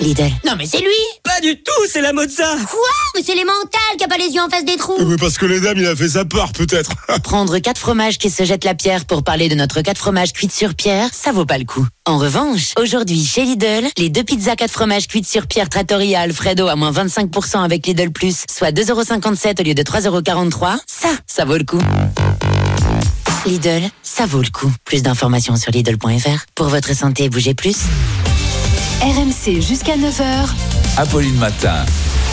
Lidl. Non mais c'est lui. Pas du tout, c'est la Mozza. Quoi? Mais c'est l'Emmental qui a pas les yeux en face des trous. Mais parce que les dames, il a fait sa peur, peut-être. Prendre 4 fromages qui se jettent la pierre pour parler de notre 4 fromages cuits sur pierre, ça vaut pas le coup. En revanche, aujourd'hui, chez Lidl, les 2 pizzas 4 fromages cuites sur pierre Trattoria Alfredo à moins 25% avec Lidl Plus, soit 2,57€ au lieu de 3,43€, ça vaut le coup. Lidl, ça vaut le coup. Plus d'informations sur Lidl.fr. Pour votre santé, bougez plus. RMC jusqu'à 9h. Apolline Matin.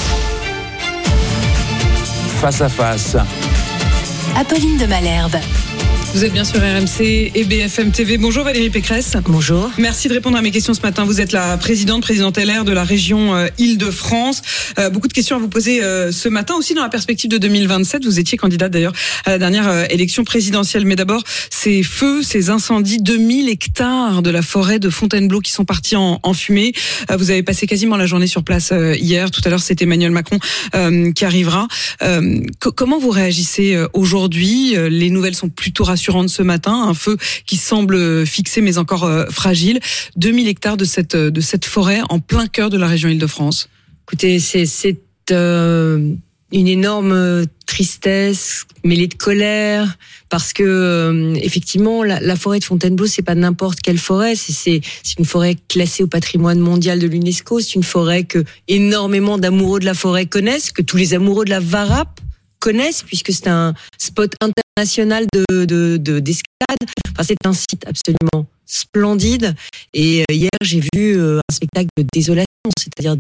Face à face. Apolline de Malherbe. Vous êtes bien sur RMC et BFM TV. Bonjour Valérie Pécresse. Bonjour. Merci de répondre à mes questions ce matin. Vous êtes la présidente LR de la région Île-de-France. Beaucoup de questions à vous poser ce matin, aussi dans la perspective de 2027. Vous étiez candidate d'ailleurs à la dernière élection présidentielle. Mais d'abord, ces feux, ces incendies, 2000 hectares de la forêt de Fontainebleau qui sont partis en fumée. Vous avez passé quasiment la journée sur place hier. Tout à l'heure, c'est Emmanuel Macron qui arrivera. Comment vous réagissez aujourd'hui? Les nouvelles sont plutôt rassurantes ce matin, un feu qui semble fixé mais encore fragile. 2000 hectares de cette forêt en plein cœur de la région Île-de-France. Écoutez, c'est une énorme tristesse mêlée de colère parce que effectivement la forêt de Fontainebleau, c'est pas n'importe quelle forêt, c'est une forêt classée au patrimoine mondial de l'UNESCO, c'est une forêt que énormément d'amoureux de la forêt connaissent, que tous les amoureux de la Varap connaissent, puisque c'est un spot international d'escalade. Enfin, c'est un site absolument splendide. Et hier, j'ai vu un spectacle de désolation, c'est-à-dire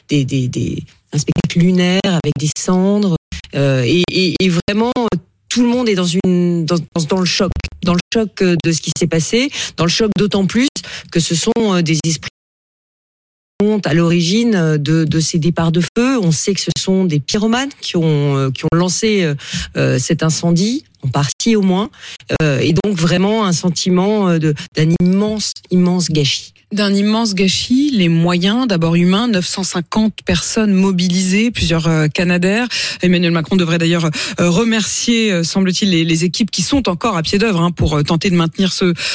un spectacle lunaire avec des cendres. Et vraiment, tout le monde est dans le choc de ce qui s'est passé, dans le choc d'autant plus que ce sont des esprits à l'origine de ces départs de feu. On sait que ce sont des pyromanes qui ont lancé cet incendie, en partie au moins, et donc vraiment un sentiment d'un immense gâchis. D'un immense gâchis, les moyens, d'abord humains, 950 personnes mobilisées, plusieurs Canadair. Emmanuel Macron devrait d'ailleurs remercier, semble-t-il, les équipes qui sont encore à pied d'œuvre pour tenter de maintenir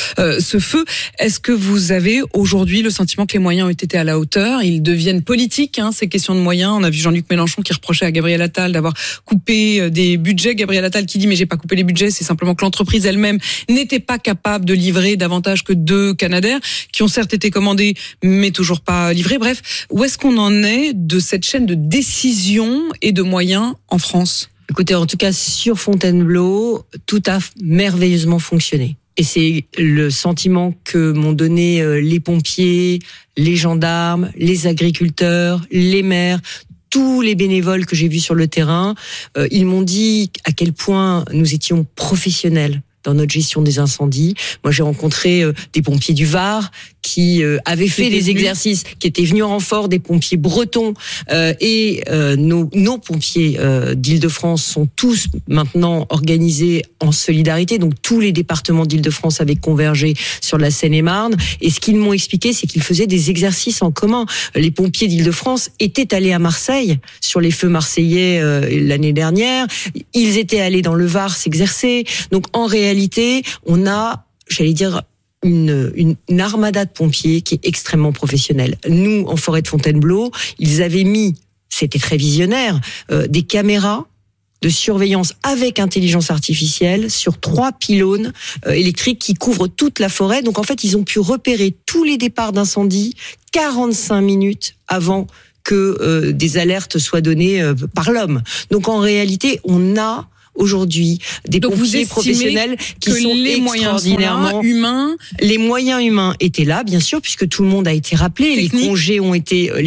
ce feu. Est-ce que vous avez aujourd'hui le sentiment que les moyens ont été à la hauteur? Ils deviennent politiques, ces questions de moyens. On a vu Jean-Luc Mélenchon qui reprochait à Gabriel Attal d'avoir coupé des budgets. Gabriel Attal qui dit mais j'ai pas coupé les budgets, c'est simplement que l'entreprise elle-même n'était pas capable de livrer davantage que 2 Canadair, qui ont certes été commandés mais toujours pas livrés. Bref, où est-ce qu'on en est de cette chaîne de décision et de moyens en France? Écoutez, en tout cas sur Fontainebleau, tout a merveilleusement fonctionné. Et c'est le sentiment que m'ont donné les pompiers, les gendarmes, les agriculteurs, les maires, tous les bénévoles que j'ai vus sur le terrain. Ils m'ont dit à quel point nous étions professionnels dans notre gestion des incendies. Moi, j'ai rencontré des pompiers du Var qui avaient fait des exercices, qui étaient venus en renfort des pompiers bretons, et nos pompiers d'Île-de-France sont tous maintenant organisés en solidarité. Donc tous les départements d'Île-de-France avaient convergé sur la Seine-et-Marne. Et ce qu'ils m'ont expliqué, c'est qu'ils faisaient des exercices en commun. Les pompiers d'Île-de-France étaient allés à Marseille sur les feux marseillais l'année dernière. Ils étaient allés dans le Var s'exercer. Donc en réalité, on a, j'allais dire, une armada de pompiers qui est extrêmement professionnelle. Nous, en forêt de Fontainebleau, ils avaient mis, c'était très visionnaire, des caméras de surveillance avec intelligence artificielle sur 3 pylônes électriques qui couvrent toute la forêt. Donc en fait, ils ont pu repérer tous les départs d'incendie 45 minutes avant que des alertes soient données par l'homme. Donc en réalité, on a aujourd'hui des pompiers professionnels qui sont extraordinairement humains. Les moyens humains étaient là, bien sûr, puisque tout le monde a été rappelé. Les congés ont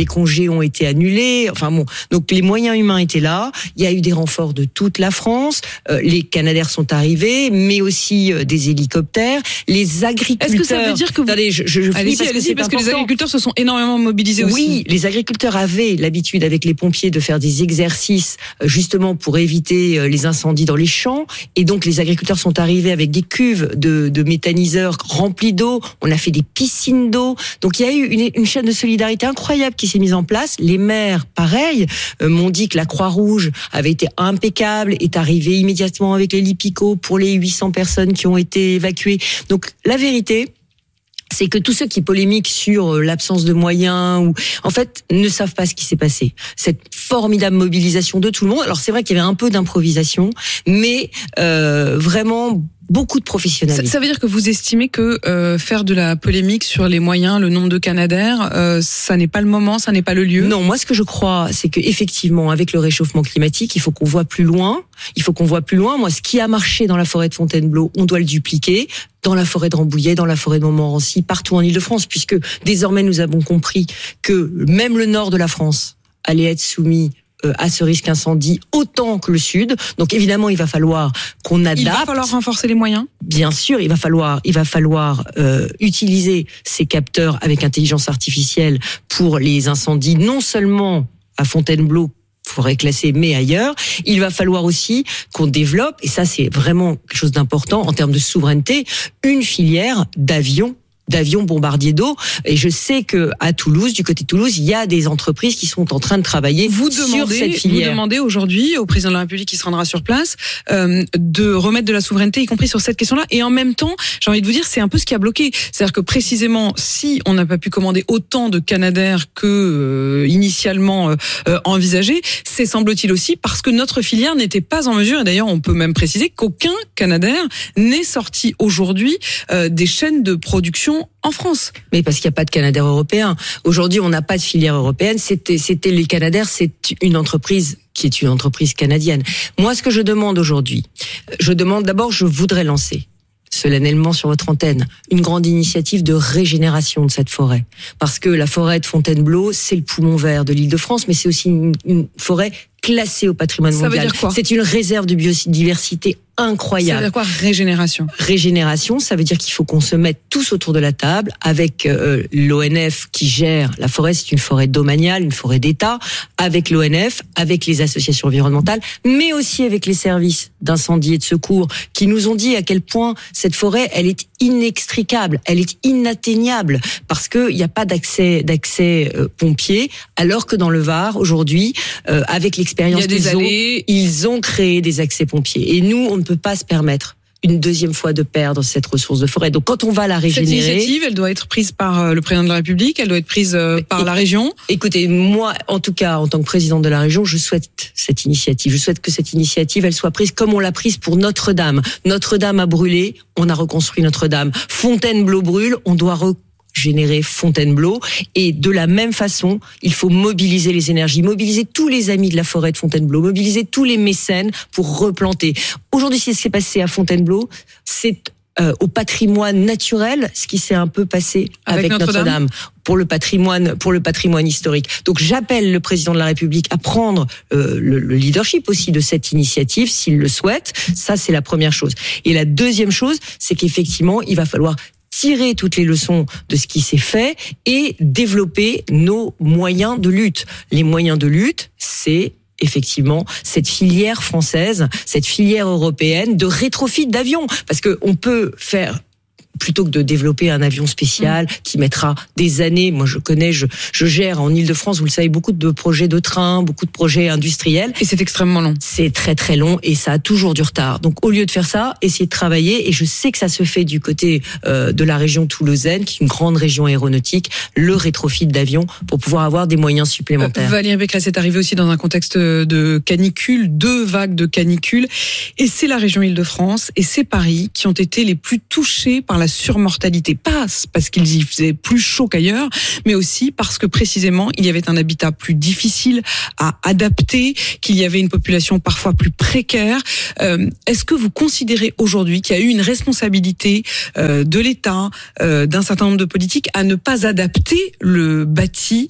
été annulés. Enfin bon, donc les moyens humains étaient là. Il y a eu des renforts de toute la France. Les Canadair sont arrivés, mais aussi des hélicoptères. Les agriculteurs. Est-ce que ça veut dire que vous... Attendez, je finis parce que les agriculteurs se sont énormément mobilisés aussi. Oui, les agriculteurs avaient l'habitude avec les pompiers de faire des exercices justement pour éviter les incendies dans les champs, et donc les agriculteurs sont arrivés avec des cuves de méthaniseurs remplies d'eau. On a fait des piscines d'eau. Donc il y a eu une chaîne de solidarité incroyable qui s'est mise en place. Les maires, pareil, m'ont dit que la Croix-Rouge avait été impeccable, est arrivée immédiatement avec les Lipico pour les 800 personnes qui ont été évacuées. Donc la vérité, c'est que tous ceux qui polémiquent sur l'absence de moyens ou en fait ne savent pas ce qui s'est passé. Cette formidable mobilisation de tout le monde. Alors c'est vrai qu'il y avait un peu d'improvisation, mais vraiment beaucoup de professionnalisme. Ça veut dire que vous estimez que faire de la polémique sur les moyens, le nombre de Canadair, ça n'est pas le moment, ça n'est pas le lieu? Non, moi ce que je crois, c'est que effectivement, avec le réchauffement climatique, il faut qu'on voit plus loin. Moi, ce qui a marché dans la forêt de Fontainebleau, on doit le dupliquer dans la forêt de Rambouillet, dans la forêt de Montmorency, partout en Île-de-France, puisque désormais nous avons compris que même le nord de la France allait être soumis à ce risque incendie autant que le sud. Donc évidemment, il va falloir qu'on adapte. Il va falloir renforcer les moyens. Bien sûr, il va falloir utiliser ces capteurs avec intelligence artificielle pour les incendies, non seulement à Fontainebleau, forêt classée, mais ailleurs. Il va falloir aussi qu'on développe, et ça c'est vraiment quelque chose d'important en termes de souveraineté, une filière d'avions bombardiers d'eau. Et je sais que à Toulouse, du côté de Toulouse, il y a des entreprises qui sont en train de travailler sur cette filière. Vous demandez aujourd'hui au président de la République qui se rendra sur place de remettre de la souveraineté, y compris sur cette question-là. Et en même temps, j'ai envie de vous dire, c'est un peu ce qui a bloqué. C'est-à-dire que précisément, si on n'a pas pu commander autant de Canadair que initialement envisagé, c'est semble-t-il aussi parce que notre filière n'était pas en mesure. Et d'ailleurs, on peut même préciser qu'aucun Canadair n'est sorti aujourd'hui des chaînes de production en France. Mais parce qu'il n'y a pas de Canadair européen. Aujourd'hui, on n'a pas de filière européenne. C'était les Canadair, c'est une entreprise qui est une entreprise canadienne. Moi, ce que je demande aujourd'hui, je voudrais lancer solennellement sur votre antenne une grande initiative de régénération de cette forêt. Parce que la forêt de Fontainebleau, c'est le poumon vert de l'Île-de-France, mais c'est aussi une forêt classée au patrimoine mondial. Ça veut dire quoi ? C'est une réserve de biodiversité incroyable. Ça veut dire quoi, régénération ? Régénération, ça veut dire qu'il faut qu'on se mette tous autour de la table avec l'ONF qui gère la forêt, c'est une forêt domaniale, une forêt d'État, avec l'ONF, avec les associations environnementales, mais aussi avec les services d'incendie et de secours qui nous ont dit à quel point cette forêt, elle est inextricable, elle est inatteignable parce que il n'y a pas d'accès pompier, alors que dans le Var aujourd'hui, avec l'expérience ils ont créé des accès pompiers. Et nous, on ne peut pas se permettre une deuxième fois de perdre cette ressource de forêt. Donc quand on va la régénérer... Cette initiative, elle doit être prise par le président de la République, elle doit être prise par la région. Écoutez, moi, en tout cas, en tant que président de la région, je souhaite cette initiative. Je souhaite que cette initiative, elle soit prise comme on l'a prise pour Notre-Dame. Notre-Dame a brûlé, on a reconstruit Notre-Dame. Fontainebleau brûle, on doit générer Fontainebleau, et de la même façon, il faut mobiliser les énergies, mobiliser tous les amis de la forêt de Fontainebleau, mobiliser tous les mécènes pour replanter. Aujourd'hui, ce qui s'est passé à Fontainebleau, c'est au patrimoine naturel, ce qui s'est un peu passé avec Notre-Dame pour le patrimoine historique. Donc j'appelle le président de la République à prendre le leadership aussi de cette initiative s'il le souhaite. Ça, c'est la première chose. Et la deuxième chose, c'est qu'effectivement, il va falloir tirer toutes les leçons de ce qui s'est fait et développer nos moyens de lutte. Les moyens de lutte, c'est effectivement cette filière française, cette filière européenne de rétrofit d'avions. Parce que on peut faire, plutôt que de développer un avion spécial qui mettra des années. Moi, je gère en Île-de-France, vous le savez, beaucoup de projets de train, beaucoup de projets industriels. Et c'est extrêmement long. C'est très très long et ça a toujours du retard. Donc, au lieu de faire ça, essayez de travailler. Et je sais que ça se fait du côté de la région toulousaine, qui est une grande région aéronautique, le rétrofit d'avions pour pouvoir avoir des moyens supplémentaires. Valérie Pécresse est arrivée aussi dans un contexte de canicule, 2 vagues de canicule. Et c'est la région Île-de-France et c'est Paris qui ont été les plus touchés par la surmortalité, pas parce qu'il y faisait plus chaud qu'ailleurs, mais aussi parce que précisément il y avait un habitat plus difficile à adapter, qu'il y avait une population parfois plus précaire. Est-ce que vous considérez aujourd'hui qu'il y a eu une responsabilité de l'État, d'un certain nombre de politiques à ne pas adapter le bâti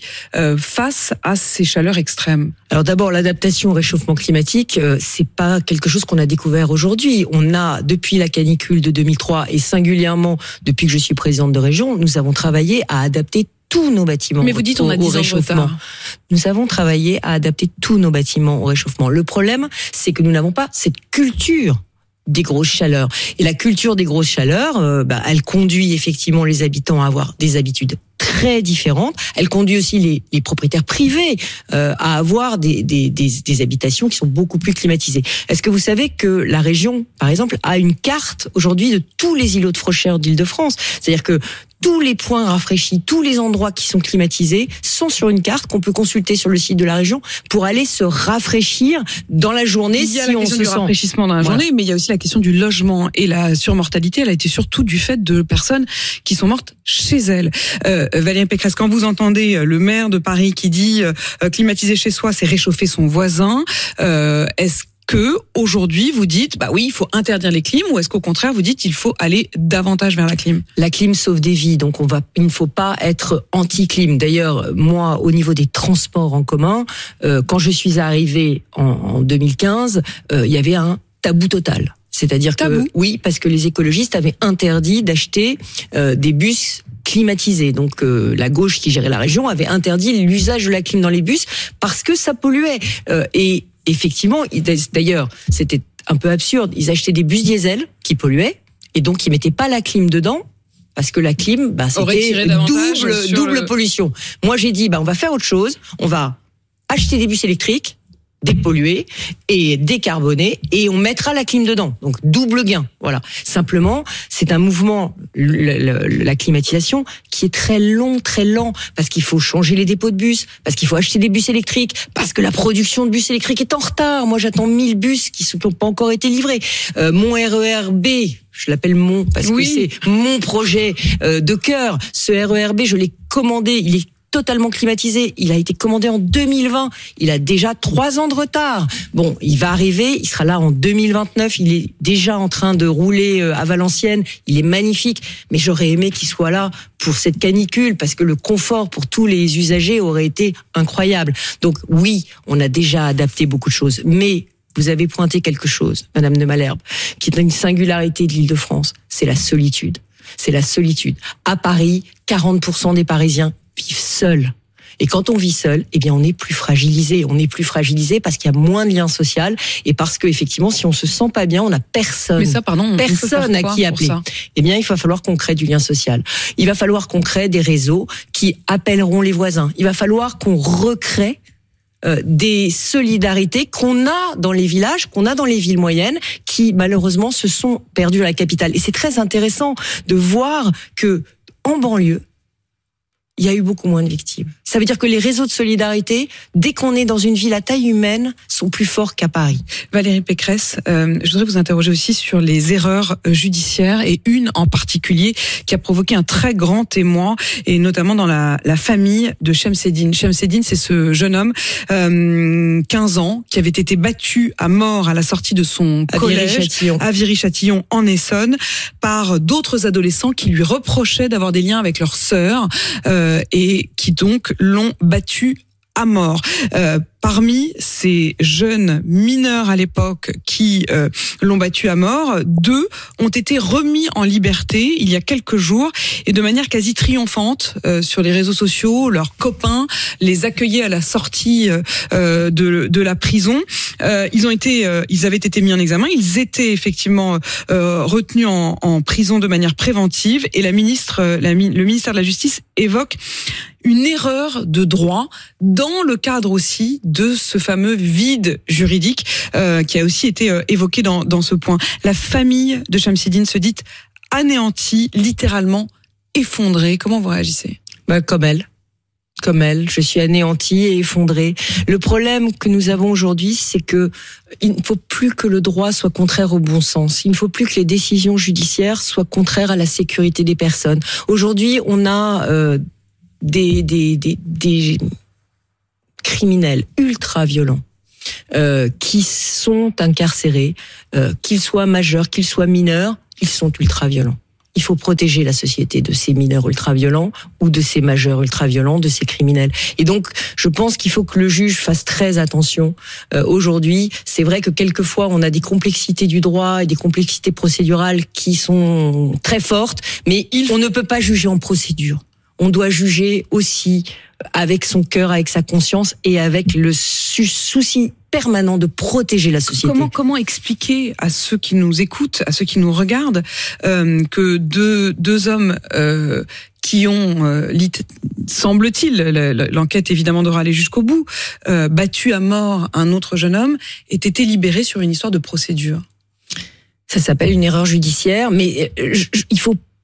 face à ces chaleurs extrêmes? Alors d'abord, l'adaptation au réchauffement climatique, c'est pas quelque chose qu'on a découvert aujourd'hui. On a, depuis la canicule de 2003 et singulièrement depuis que je suis présidente de région, nous avons travaillé à adapter tous nos bâtiments. Mais vous dites on a 10 ans de retard. Nous avons travaillé à adapter tous nos bâtiments au réchauffement. Le problème, c'est que nous n'avons pas cette culture des grosses chaleurs. Et la culture des grosses chaleurs, elle conduit effectivement les habitants à avoir des habitudes très différentes. Elle conduit aussi les propriétaires privés à avoir des habitations qui sont beaucoup plus climatisées. Est-ce que vous savez que la région, par exemple, a une carte aujourd'hui de tous les îlots de fraîcheur d'Île-de-France ? C'est-à-dire que tous les points rafraîchis, tous les endroits qui sont climatisés sont sur une carte qu'on peut consulter sur le site de la région pour aller se rafraîchir dans la journée. Il y a si la on question se du sent rafraîchissement dans la journée, mais il y a aussi la question du logement. Et la surmortalité, elle a été surtout du fait de personnes qui sont mortes chez elles. Valérie Pécresse, quand vous entendez le maire de Paris qui dit climatiser chez soi, c'est réchauffer son voisin, est-ce que aujourd'hui vous dites bah oui, il faut interdire les clims, ou est-ce qu'au contraire vous dites il faut aller davantage vers la clim? La clim sauve des vies, donc il ne faut pas être anti-clim. D'ailleurs, moi, au niveau des transports en commun, quand je suis arrivée en 2015, il y avait un tabou total. C'est-à-dire que oui, parce que les écologistes avaient interdit d'acheter des bus climatisés. Donc la gauche qui gérait la région avait interdit l'usage de la clim dans les bus parce que ça polluait. Et effectivement, d'ailleurs, c'était un peu absurde. Ils achetaient des bus diesel qui polluaient et donc ils mettaient pas la clim dedans. Parce que la clim, c'était double pollution. Moi, j'ai dit, on va faire autre chose. On va acheter des bus électriques, dépollués et décarbonés, et on mettra la clim dedans. Donc, double gain. Voilà. Simplement, c'est un mouvement, la climatisation, qui est très long, très lent, parce qu'il faut changer les dépôts de bus, parce qu'il faut acheter des bus électriques, parce que la production de bus électriques est en retard. Moi, j'attends 1000 bus qui n'ont pas encore été livrés. Mon RER-B, je l'appelle mon, parce que c'est mon projet de cœur. Ce RER-B, je l'ai commandé, il est totalement climatisé. Il a été commandé en 2020. Il a déjà 3 ans de retard. Bon, il va arriver. Il sera là en 2029. Il est déjà en train de rouler à Valenciennes. Il est magnifique. Mais j'aurais aimé qu'il soit là pour cette canicule parce que le confort pour tous les usagers aurait été incroyable. Donc oui, on a déjà adapté beaucoup de choses. Mais vous avez pointé quelque chose, Madame de Malherbe, qui est une singularité de l'Île-de-France. C'est la solitude. C'est la solitude. À Paris, 40% des Parisiens vivent seuls. Et quand on vit seul, eh bien, on est plus fragilisé. On est plus fragilisé parce qu'il y a moins de liens sociaux et parce que, effectivement, si on se sent pas bien, on n'a personne. Mais ça, personne à qui appeler. Eh bien, il va falloir qu'on crée du lien social. Il va falloir qu'on crée des réseaux qui appelleront les voisins. Il va falloir qu'on recrée des solidarités qu'on a dans les villages, qu'on a dans les villes moyennes, qui, malheureusement, se sont perdues à la capitale. Et c'est très intéressant de voir que, en banlieue, il y a eu beaucoup moins de victimes. Ça veut dire que les réseaux de solidarité, dès qu'on est dans une ville à taille humaine, sont plus forts qu'à Paris. Valérie Pécresse, je voudrais vous interroger aussi sur les erreurs judiciaires, et une en particulier qui a provoqué un très grand émoi, et notamment dans la famille de Chemseddine. Chemseddine, c'est ce jeune homme, 15 ans, qui avait été battu à mort à la sortie de son collège à Viry-Châtillon en Essonne par d'autres adolescents qui lui reprochaient d'avoir des liens avec leur sœur et qui donc l'ont battu à mort. Parmi ces jeunes mineurs à l'époque qui l'ont battu à mort, 2 ont été remis en liberté il y a quelques jours, et de manière quasi triomphante sur les réseaux sociaux. Leurs copains les accueillaient à la sortie de la prison. Ils avaient été mis en examen. Ils étaient effectivement retenus en prison de manière préventive, et le ministère de la Justice évoque une erreur de droit dans le cadre aussi de ce fameux vide juridique qui a aussi été évoqué dans ce point. La famille de Chemseddine se dit anéantie, littéralement effondrée. Comment vous réagissez ? Comme elle, je suis anéantie et effondrée. Le problème que nous avons aujourd'hui, c'est que il ne faut plus que le droit soit contraire au bon sens. Il ne faut plus que les décisions judiciaires soient contraires à la sécurité des personnes. Aujourd'hui, on a des criminels ultra violents qui sont incarcérés, qu'ils soient majeurs, qu'ils soient mineurs, ils sont ultra violents. Il faut protéger la société de ces mineurs ultra-violents ou de ces majeurs ultra-violents, de ces criminels. Et donc, je pense qu'il faut que le juge fasse très attention. Aujourd'hui, c'est vrai que quelquefois, on a des complexités du droit et des complexités procédurales qui sont très fortes, mais on ne peut pas juger en procédure. On doit juger aussi avec son cœur, avec sa conscience et avec le souci permanent de protéger la société. Comment expliquer à ceux qui nous écoutent, à ceux qui nous regardent, que deux hommes qui ont, semble-t-il, l'enquête évidemment devra aller jusqu'au bout, battu à mort un autre jeune homme, aient été libérés sur une histoire de procédure? Ça s'appelle une erreur judiciaire, mais il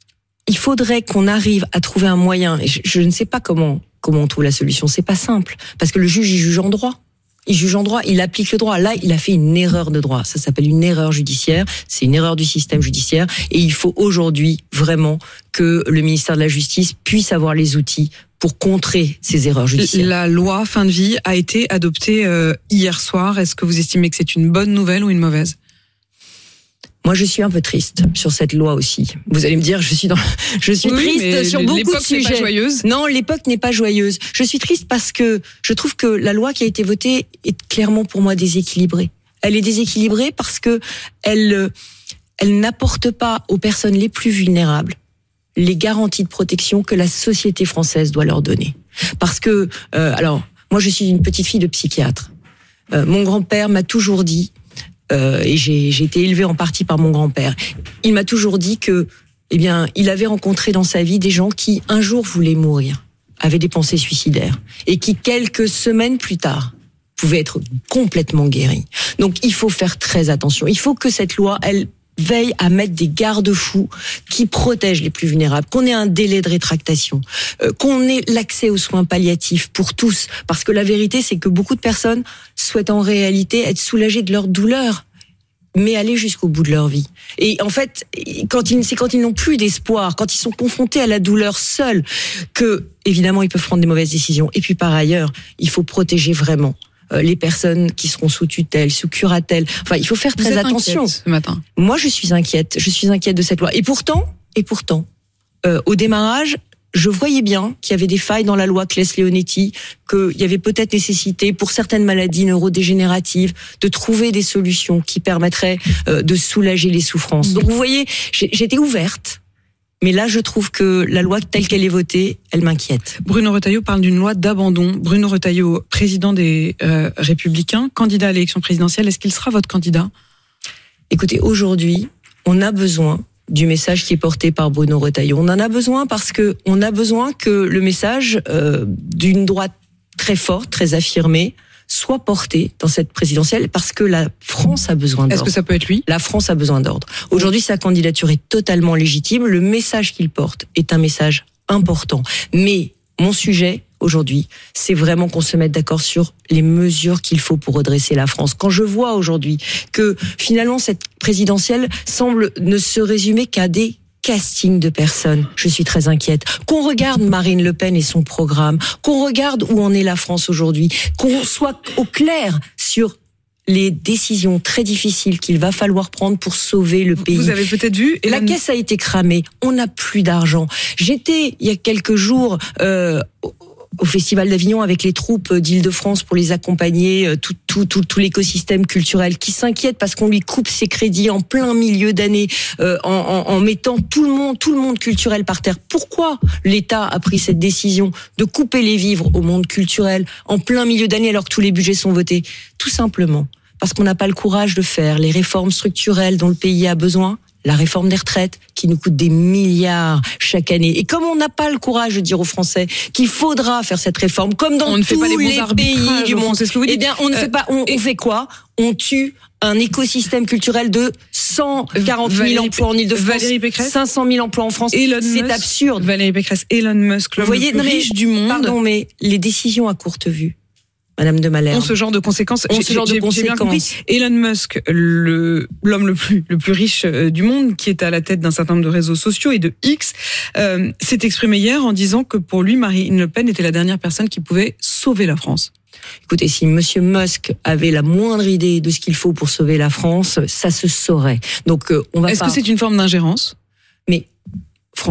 il faudrait qu'on arrive à trouver un moyen. Et je ne sais pas comment on trouve la solution. C'est pas simple. Parce que le juge, il juge en droit. Il applique le droit. Là, il a fait une erreur de droit. Ça s'appelle une erreur judiciaire. C'est une erreur du système judiciaire. Et il faut aujourd'hui vraiment que le ministère de la Justice puisse avoir les outils pour contrer ces erreurs judiciaires. La loi fin de vie a été adoptée hier soir. Est-ce que vous estimez que c'est une bonne nouvelle ou une mauvaise ? Moi, je suis un peu triste sur cette loi aussi. Vous allez me dire, je suis triste sur beaucoup de sujets. L'époque n'est pas joyeuse. Non, l'époque n'est pas joyeuse. Je suis triste parce que je trouve que la loi qui a été votée est clairement pour moi déséquilibrée. Elle est déséquilibrée parce que elle n'apporte pas aux personnes les plus vulnérables les garanties de protection que la société française doit leur donner. Parce que, alors, moi, je suis une petite fille de psychiatre. Mon grand-père m'a toujours dit, et j'ai été élevée en partie par mon grand-père. Il m'a toujours dit que, il avait rencontré dans sa vie des gens qui, un jour, voulaient mourir, avaient des pensées suicidaires, et qui, quelques semaines plus tard, pouvaient être complètement guéris. Donc, il faut faire très attention. Il faut que cette loi, elle veille à mettre des garde-fous qui protègent les plus vulnérables, qu'on ait un délai de rétractation, qu'on ait l'accès aux soins palliatifs pour tous. Parce que la vérité, c'est que beaucoup de personnes souhaitent en réalité être soulagées de leur douleur, mais aller jusqu'au bout de leur vie. Et en fait, quand ils n'ont plus d'espoir, quand ils sont confrontés à la douleur seuls, que, évidemment, ils peuvent prendre des mauvaises décisions. Et puis, par ailleurs, il faut protéger vraiment les personnes qui seront sous tutelle, sous curatelle. Enfin, il faut faire très attention. Ce matin. Moi, je suis inquiète. Je suis inquiète de cette loi. Et pourtant, au démarrage, je voyais bien qu'il y avait des failles dans la loi Claes-Leonetti, qu'il y avait peut-être nécessité, pour certaines maladies neurodégénératives, de trouver des solutions qui permettraient de soulager les souffrances. Donc, vous voyez, j'étais ouverte. Mais là, je trouve que la loi telle qu'elle est votée, elle m'inquiète. Bruno Retailleau parle d'une loi d'abandon. Bruno Retailleau, président des Républicains, candidat à l'élection présidentielle, est-ce qu'il sera votre candidat ? Écoutez, aujourd'hui, on a besoin du message qui est porté par Bruno Retailleau. On en a besoin parce que on a besoin que le message d'une droite très forte, très affirmée, soit porté dans cette présidentielle parce que la France a besoin d'ordre. Est-ce que ça peut être lui ? La France a besoin d'ordre. Aujourd'hui, sa candidature est totalement légitime. Le message qu'il porte est un message important. Mais mon sujet, aujourd'hui, c'est vraiment qu'on se mette d'accord sur les mesures qu'il faut pour redresser la France. Quand je vois aujourd'hui que finalement cette présidentielle semble ne se résumer qu'à des casting de personnes, je suis très inquiète. Qu'on regarde Marine Le Pen et son programme, qu'on regarde où en est la France aujourd'hui, qu'on soit au clair sur les décisions très difficiles qu'il va falloir prendre pour sauver le pays. Vous avez peut-être vu... La caisse a été cramée, on n'a plus d'argent. J'étais, il y a quelques jours... au Festival d'Avignon avec les troupes d'Île-de-France pour les accompagner, tout l'écosystème culturel qui s'inquiète parce qu'on lui coupe ses crédits en plein milieu d'année, en mettant tout le monde culturel par terre. Pourquoi l'État a pris cette décision de couper les vivres au monde culturel en plein milieu d'année alors que tous les budgets sont votés ? Tout simplement parce qu'on n'a pas le courage de faire les réformes structurelles dont le pays a besoin. La réforme des retraites qui nous coûte des milliards chaque année. Et comme on n'a pas le courage de dire aux Français qu'il faudra faire cette réforme, comme dans tous les pays du monde, eh bien, on ne fait pas. On fait quoi ? On tue un écosystème culturel de 140 000 emplois en Île-de-France, 500 000 emplois en France. C'est absurde. Valérie Pécresse, Elon Musk, l'homme le plus riche du monde. Pardon, mais les décisions à courte vue, Madame de Malherbe, ont ce genre de conséquences. J'ai bien compris. Elon Musk, l'homme le plus riche du monde, qui est à la tête d'un certain nombre de réseaux sociaux et de X, s'est exprimé hier en disant que pour lui, Marine Le Pen était la dernière personne qui pouvait sauver la France. Écoutez, si Monsieur Musk avait la moindre idée de ce qu'il faut pour sauver la France, ça se saurait. Donc, on va. Est-ce que c'est une forme d'ingérence ? Mais